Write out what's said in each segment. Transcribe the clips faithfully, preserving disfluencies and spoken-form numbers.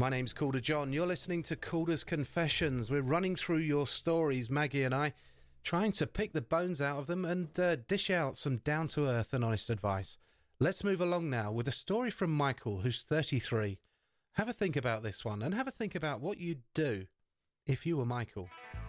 My name's Calder John. You're listening to Calder's Confessions. We're running through your stories, Maggie and I, trying to pick the bones out of them and uh, dish out some down-to-earth and honest advice. Let's move along now with a story from Michael, who's thirty-three. Have a think about this one and have a think about what you'd do if you were Michael.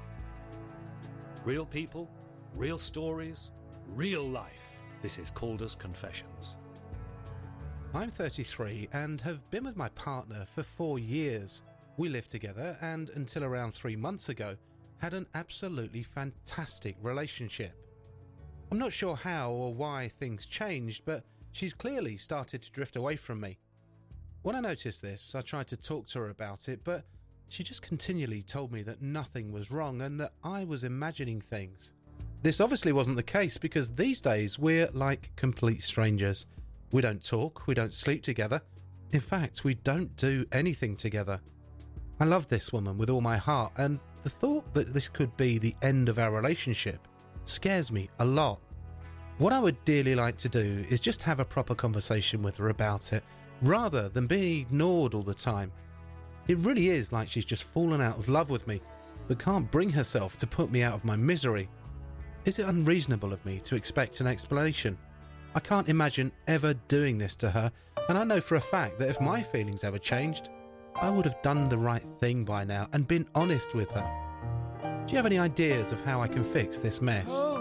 Real people, real stories, real life. This is Calder's Confessions. I'm thirty-three and have been with my partner for four years. We lived together and, until around three months ago, had an absolutely fantastic relationship. I'm not sure how or why things changed, but she's clearly started to drift away from me. When I noticed this, I tried to talk to her about it, but she just continually told me that nothing was wrong and that I was imagining things. This obviously wasn't the case because these days we're like complete strangers. We don't talk, we don't sleep together. In fact, we don't do anything together. I love this woman with all my heart, and the thought that this could be the end of our relationship scares me a lot. What I would dearly like to do is just have a proper conversation with her about it, rather than being ignored all the time. It really is like she's just fallen out of love with me, but can't bring herself to put me out of my misery. Is it unreasonable of me to expect an explanation? I can't imagine ever doing this to her, and I know for a fact that if my feelings ever changed, I would have done the right thing by now and been honest with her. Do you have any ideas of how I can fix this mess?